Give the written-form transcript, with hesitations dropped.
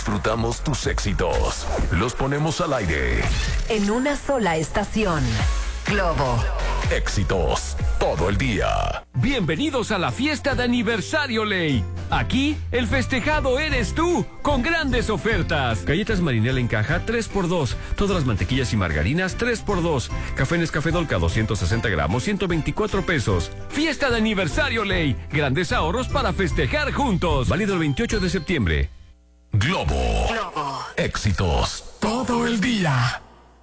disfrutamos tus éxitos. Los ponemos al aire. En una sola estación. Globo. Éxitos todo el día. Bienvenidos a la fiesta de aniversario Ley. Aquí, el festejado eres tú, con grandes ofertas. Galletas Marinela en caja, 3x2. Todas las mantequillas y margarinas, 3x2. Café Nescafé Dolca, 260 gramos, 124 pesos. Fiesta de aniversario Ley. Grandes ahorros para festejar juntos. Válido el 28 de septiembre. Globo. Éxitos todo el día.